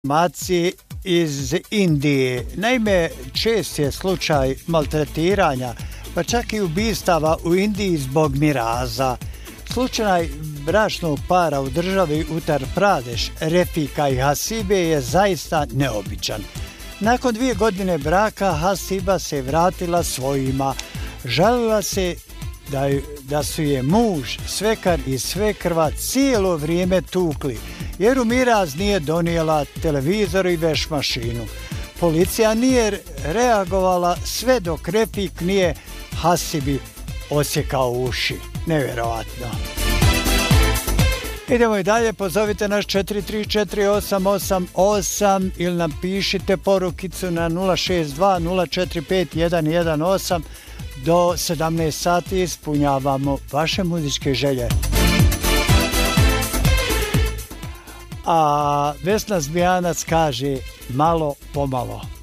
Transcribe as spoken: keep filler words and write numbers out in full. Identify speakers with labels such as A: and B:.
A: Informacije iz Indije. Naime, čest je slučaj maltretiranja, pa čak i ubistava u Indiji zbog miraza. Slučaj bračnog para u državi Uttar Pradeš, Refika i Hasibe, je zaista neobičan. Nakon dvije godine braka Hasiba se vratila svojima. Žalila se da, da su je muž, svekar i svekrva cijelo vrijeme tukli, jer u miraz nije donijela televizor i vešmašinu. Policija nije reagovala sve dok Refik nije Hasibi osjekao uši. Nevjerovatno. Idemo i dalje, pozovite nas četiri tri četiri osam osam osam ili napišite porukicu na nula šest dva nula četiri pet jedan jedan osam. Do sedamnaest sati ispunjavamo vaše muzičke želje. A Vesna Zmijanac kaže malo pomalo.